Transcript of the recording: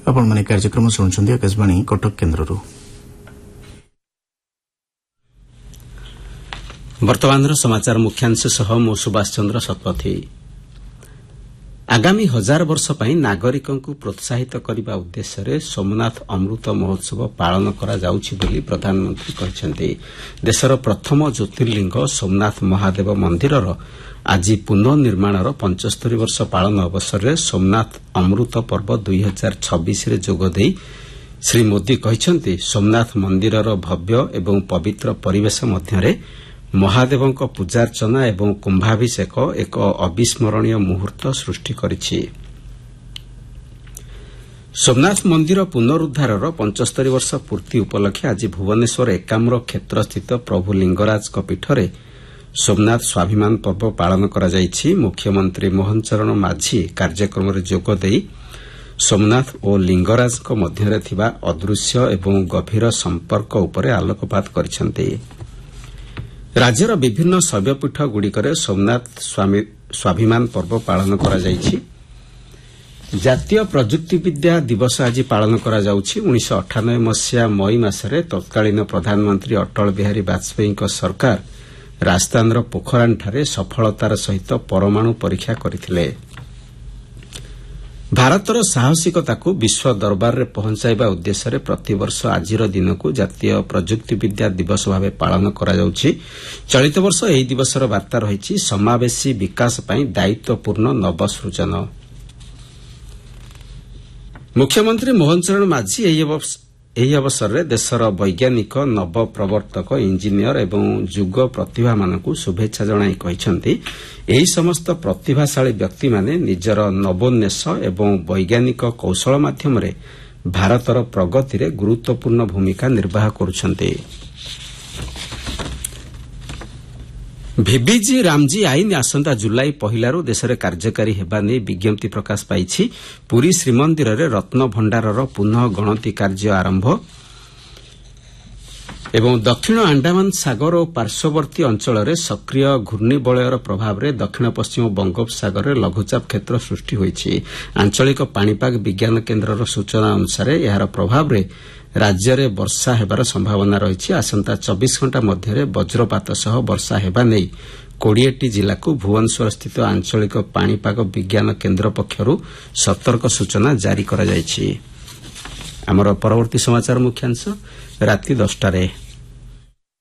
आपण माने कार्यक्रम शुणुछन्ती आकाशवाणी कटक केन्द्ररू। वर्तमान समाचार मुख्यांश सह मो सुभाष चंद्र शतपथी। आगामी 1000 वर्ष पई नागरिकंकु प्रोत्साहित करने उद्देश्य सोमनाथ अमृत महोत्सव पालन करा जाउछि बोली प्रधानमंत्री कहछन्ती। देशर प्रथम ज्योतिर्लिंग सोमनाथ महादेव मंदिरर आज पुनर्निर्माणर 75 वर्ष पालन अवसर में सोमनाथ अमृत पर्व 2026 रे जोगदे श्री मोदी कहछन्ती सोमनाथ मंदिरर भव्य एवं पवित्र परिवेश मध्यरे महादेवଙ୍କ पूजार्चना एवं कुंभाभिषेक एक अविस्मरणीय मुहूर्त सृष्टि करिछि। सोमनाथ मंदिर पुनरुद्धारर 75 वर्ष पूर्ति उपलक्षे आज भुवनेश्वर एकाम्र क्षेत्र स्थित प्रभु लिंगराज पीठरे सोमनाथ स्वाभिमान पर्व पालन करा जाइछि। मुख्यमंत्री मोहन चरण माझी कार्यक्रम रे जोग देई सोमनाथ और लिंगराज मध्यरे थिबा अदृश्य एवं गभीर संपर्क उपरे आलोकपात करिसंती। राज्यर विभिन्न शैवपीठ गुड़िकरे सोमनाथ स्वाभिमान पर्व पालन करा जाइछि। जातीय प्रजुक्ति विद्या दिवस आज पालन करा जाउछि। 1998 मसीहा मई मासरे तत्कालीन प्रधानमंत्री अटल बिहारी वाजपेयी सरकार राजस्थानर पोखरानठारे सफलतार सहित परमाणु परीक्षा करथिले। भारतर साहसिकता को विश्व दरबार रे पहुंचाइबा उद्देश्य प्रतिवर्ष आजिर दिन को जातीय प्रजुक्ति विद्या दिवस भाव पालन करा जाउछि। चलित वर्ष एही दिवसर वार्ता रहिछि समावेशी विकास पई दायित्वपूर्ण नवसृजन। मुख्यमंत्री मोहन चरण माझी एही अवसर में देशर वैज्ञानिक नव प्रवर्तक इंजीनियर एवं युग प्रतिभा मानकु शुभेच्छा जणाई कहिसंती एही समस्त प्रतिभाशाली व्यक्ति माने निजर नवोन्मेष एवं वैज्ञानिक कौशल माध्यम रे भारतर प्रगति रे गुरुत्वपूर्ण भूमिका निर्वाह करुछंती। भिबिजी रामजी आईन आसंता जुलाई पहिलारू देश में कार्यकारी हेबा नै विज्ञप्ति प्रकाश पाइछि। पुरी श्रीमंदिर रे रत्न भंडारर पुनः गणति कार्य आरंभ एवं दक्षिण अंडमान सागर और पार्श्ववर्ती अंचल में सक्रिय घूर्णिबलयर प्रभाव में दक्षिण पश्चिम बंगोपसागर में लघुचाप क्षेत्र सृष्टि होइछि। आंचलिक पाणीपाग विज्ञान केन्द्रर सूचना अनुसार यार प्रभाव में राज्य में वर्षा हेबार संभावना रही। आसंता 24 घंटा मध्य वज्रपात सह वर्षा हेबा नै 20टी जिला को भुवनेश्वर स्थित आंचलिक पाणीपाग विज्ञान केन्द्र पक्षरू सतर्क सूचना जारी करा जायछि। आमर परवर्ती समाचार मुख्यांश राति 10 टारे।